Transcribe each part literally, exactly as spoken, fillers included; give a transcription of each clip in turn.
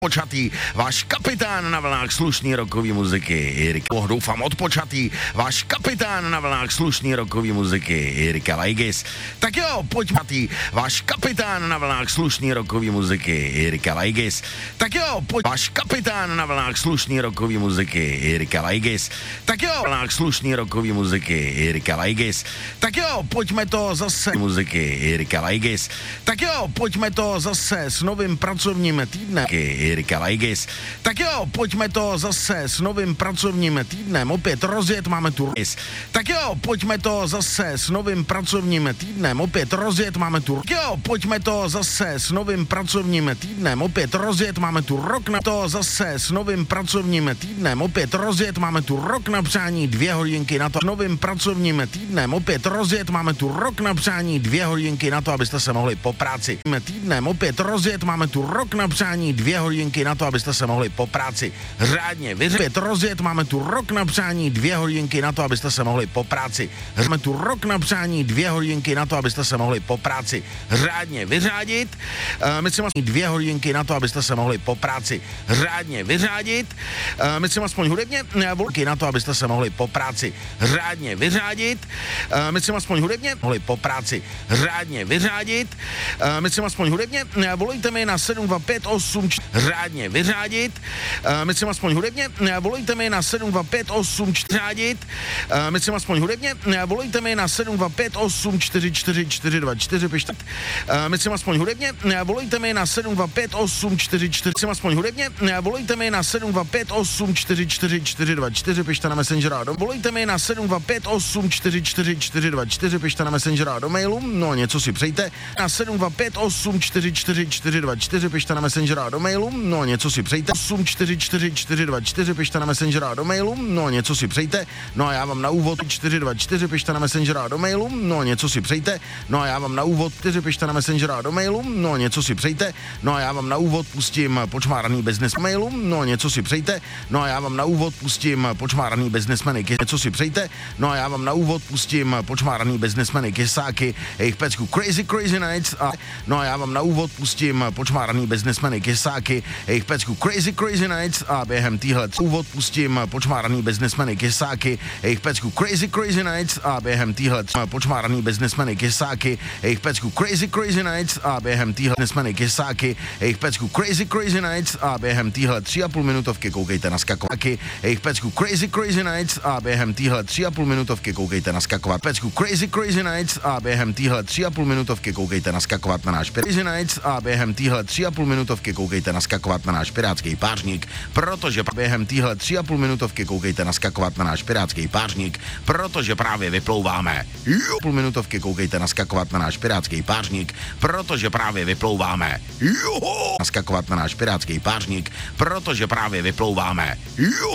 Odpočatý, váš kapitán na vlnách slušný rokový muziky, Jirka. Oh, doufám odpočatý, váš kapitán na vlnách slušný rokový muziky, Jirka Vajgis. Tak jo, pojďmatý, váš kapitán na vlnách slušný rokový muziky, Jirka Vajgis. Tak jo, pojď, váš kapitán na vlnách slušný rokový muziky, Jirka Vajgis. Tak jo, vlnách slušný rokový muziky, Jirka Vajgis. Tak jo, pojďme to zase muziky, Jirka Vajgis. Tak jo, pojďme to zase s novým pracovním týdnem, Jirka Vajgis. Tak jo, pojďme to zase s novým pracovním týdnem opět rozjet, máme tu ris. Tak jo, pojďme to zase s novým pracovním týdnem opět rozjet, máme tu. Tak jo, pojďme to zase s novým pracovním týdnem opět rozjet, máme tu rok na to zase s novým pracovním týdnem opět rozjet, máme tu rok na přání dvě hodinky na to. S novým pracovním týdnem opět rozjet, máme tu rok na přání dvě hodinky na to, abyste se mohli po práci. Týdnem opět rozjet, máme tu rok na přání dvě hodinky na to, abyste se mohli po práci řádně vyřešit, rozjet, máme tu rok na přání dvě hodinky na to, abyste se mohli po práci. Máme tu rok na přání dvě hodinky na to, abyste se mohli po práci řádně vyřádit. Uh, myslím aspoň dvě hodinky na to, abyste se mohli po práci řádně vyřádit. Uh, myslím aspoň hudebně volky na to, abyste se mohli po práci řádně vyřádit. Uh, myslím aspoň hudebně mohli po práci řádně vyřádit. Uh, myslím aspoň hudebně volejte mi na sedm dva pět osm řádně vyřádit. Uh, myslím aspoň hudebně, volejte mi na sedm dva pět osm řádit. Uh, myslím aspoň hudebně, volejte mi na sedm dva pět osm čtyři čtyři čtyři dva čtyři pište. Uh, myslím aspoň hudebně, volejte mi na sedm dva pět osm čtyři čtyři. Myslím aspoň hudebně, volejte mi na sedm dva pět osm čtyři čtyři čtyři dva čtyři pište na Messengera. Volejte mi na sedm dva pět osm čtyři čtyři čtyři dva čtyři pište na Messengera do mailu. No něco si přejte. Na sedm dva pět osm čtyři čtyři čtyři dva čtyři pište na Messengera do mailu. No něco si přejte. osm čtyři čtyři čtyři dva čtyři pište na Messengera do mailu. No něco si přejte. No a já vám na úvod čtyři dva čtyři pište na Messengera do mailu. No něco si přejte. No a já vám na úvod čtyři pište na Messengera do mailu. No něco si přejte. No a já vám na úvod pustím počmáraný business mailu. No něco si přejte. No a já vám na úvod pustím počmáraný businessmeny. Něco si přejte. No a já vám na úvod pustím počmáraný businessmeny Kysáky, jejich pecku Crazy Crazy Nights a no a já vám na úvod pustím počmáraný businessmeny Kysáky, jejich pecku Crazy Crazy Nights a během týhle úvod pustím počmáraný businessmeny Kysáky, jejich pecku Crazy Crazy Nights a během týhle počmáraný businessmeny Kysáky, jejich pecku Crazy Crazy Nights a během týhle businessmeny Kysáky, jejich pecku Crazy Crazy Nights a během týhle tři a půl minutovky koukejte na skakováky, jejich pecku Crazy Crazy Nights a během týhle tři a půl minutovky koukejte na skakovat pecku Crazy Crazy Nights a během týhle tři a půl minutovky koukejte na skakovat na náš Crazy Nights a během týhle tři a půl minutovky koukejte na skakovat na náš pirátský pářník, protože během týhle tři a půl minutovky koukejte na skakovat na náš pirátský pářník, protože právě vyplouváme. Jo, půl minutovky koukejte na skakovat na náš pirátský pářník, protože právě vyplouváme. Jo, naskakovat na náš pirátský pářník, protože právě vyplouváme. Jo,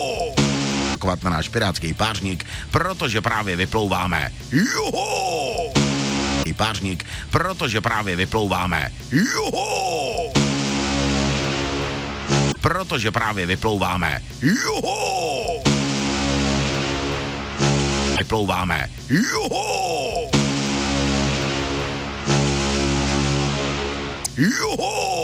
skakovat na náš pirátský pářník, protože právě vyplouváme. Jo, pářník, protože právě vyplouváme. Jo, protože právě vyplouváme. Jo, vyplouváme. Jo, jo.